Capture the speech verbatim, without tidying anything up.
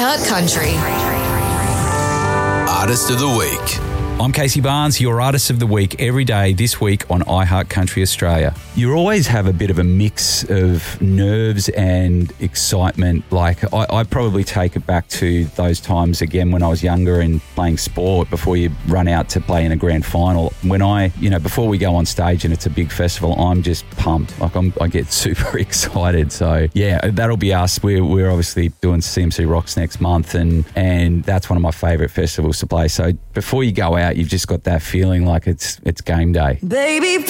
iHeart Country. Artist of the Week. I'm Casey Barnes, your Artist of the Week, every day this week on iHeart Country Australia. You always have a bit of a mix of nerves and excitement. Like, I, I probably take it back to those times again when I was younger and playing sport before you run out to play in a grand final. When I, you know, before we go on stage and it's a big festival, I'm just pumped. Like, I'm, I get super excited. So, yeah, that'll be us. We're, we're obviously doing C M C Rocks next month, and, and that's one of my favourite festivals to play. So, before you go out, you've just got that feeling like it's it's game day. Baby